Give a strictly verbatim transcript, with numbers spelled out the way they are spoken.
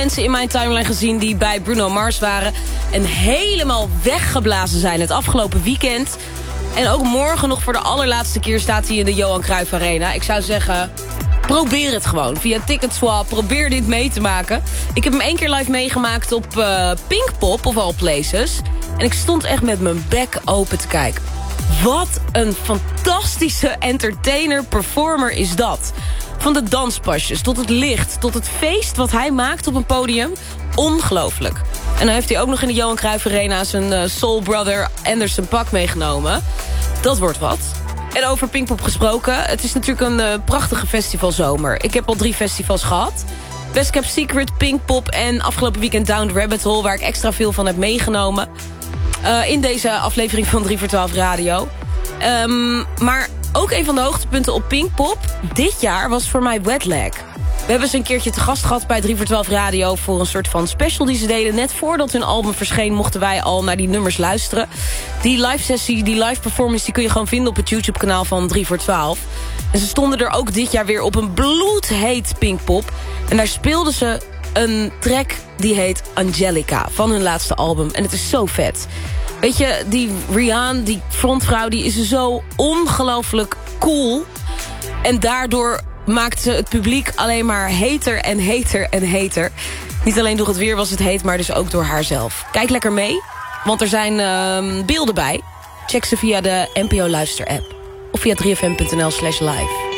Mensen in mijn timeline gezien die bij Bruno Mars waren en helemaal weggeblazen zijn het afgelopen weekend. En ook morgen nog voor de allerlaatste keer staat hij in de Johan Cruijff Arena. Ik zou zeggen, probeer het gewoon. Via Ticketswap, probeer dit mee te maken. Ik heb hem één keer live meegemaakt op uh, Pinkpop, of all places. En ik stond echt met mijn bek open te kijken. Wat een fantastische entertainer, performer is dat. Van de danspasjes tot het licht, tot het feest wat hij maakt op een podium. Ongelooflijk. En dan heeft hij ook nog in de Johan Cruijff Arena zijn uh, soul brother Anderson .Paak meegenomen. Dat wordt wat. En over Pinkpop gesproken, het is natuurlijk een uh, prachtige festivalzomer. Ik heb al drie festivals gehad. Best Kept Secret, Pinkpop en afgelopen weekend Down the Rabbit Hole, waar ik extra veel van heb meegenomen. Uh, in deze aflevering van drie voor twaalf Radio. Um, maar ook een van de hoogtepunten op Pinkpop dit jaar was voor mij Wetlag. We hebben ze een keertje te gast gehad bij drie voor twaalf Radio... voor een soort van special die ze deden. Net voordat hun album verscheen mochten wij al naar die nummers luisteren. Die live sessie, die live performance... die kun je gewoon vinden op het YouTube-kanaal van drie voor twaalf. En ze stonden er ook dit jaar weer op een bloedheet Pinkpop. En daar speelden ze een track die heet Angelica van hun laatste album. En het is zo vet. Weet je, die Rihanna, die frontvrouw, die is zo ongelooflijk cool. En daardoor maakt ze het publiek alleen maar heter en heter en heter. Niet alleen door het weer was het heet, maar dus ook door haarzelf. Kijk lekker mee, want er zijn uh, beelden bij. Check ze via de N P O Luister app. Of via drie f m punt n l slash live.